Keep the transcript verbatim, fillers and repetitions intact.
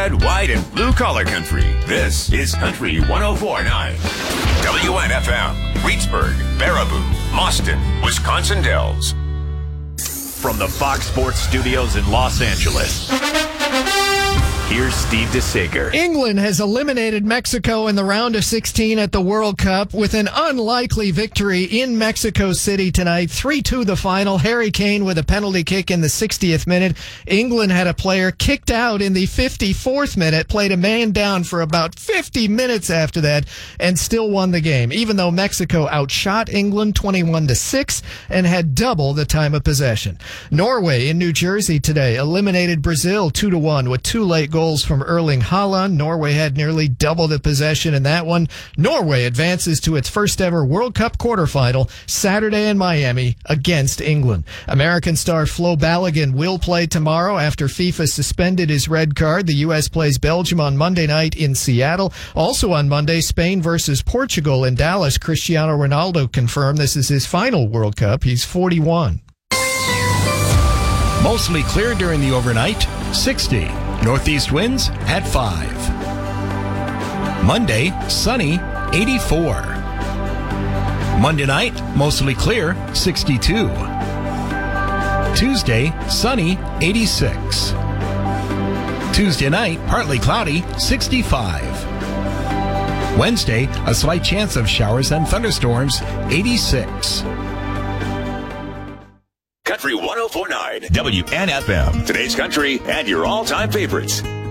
red, white, and blue collar country. This is Country one oh four point nine. W N F M, Reedsburg, Baraboo, Mauston, Wisconsin Dells. From the Fox Sports Studios in Los Angeles, here's Steve DeSager. England has eliminated Mexico in the round of sixteen at the World Cup with an unlikely victory in Mexico City tonight. three two the final. Harry Kane with a penalty kick in the sixtieth minute. England had a player kicked out in the fifty-fourth minute, played a man down for about fifty minutes after that, and still won the game, even though Mexico outshot England twenty-one to six and had double the time of possession. Norway in New Jersey today eliminated Brazil two to one with two late goals. Goals from Erling Haaland. Norway had nearly double the possession in that one. Norway advances to its first ever World Cup quarterfinal Saturday in Miami against England. American star Flo Balogun will play tomorrow after FIFA suspended his red card. The U S plays Belgium on Monday night in Seattle. Also on Monday, Spain versus Portugal in Dallas. Cristiano Ronaldo confirmed this is his final World Cup. He's forty-one. Mostly clear during the overnight, sixty. Northeast winds at five. Monday, sunny, eighty-four. Monday night, mostly clear, sixty-two. Tuesday, sunny, eighty-six. Tuesday night, partly cloudy, sixty-five. Wednesday, a slight chance of showers and thunderstorms, eighty-six. Country one oh four point nine, W N F M. Today's country and your all-time favorites.